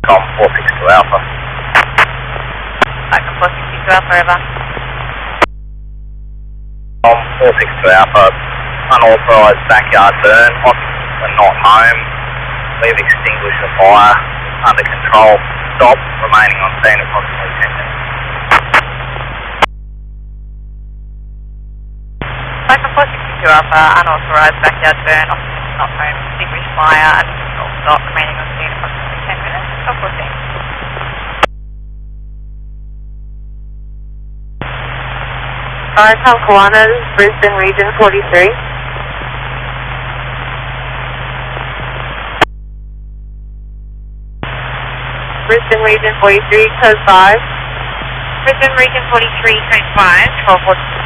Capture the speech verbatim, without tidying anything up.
Tom four six two Alpha. Falcon four six two Alpha, over. Tom four six two Alpha, unauthorised backyard burn, occupants are not home. We've extinguished the fire, under control, stop, remaining on scene approximately ten minutes. Falcon four six two Alpha, unauthorised backyard burn, occupants not home, extinguished fire, under control, stop, remaining on scene approximately ten minutes. Top fourteen. Alright, Tom Kiwana, this is Brisbane Region forty-three. Brisbane Region forty-three, code five. Brisbane Region forty-three, code five, twelve forty-two.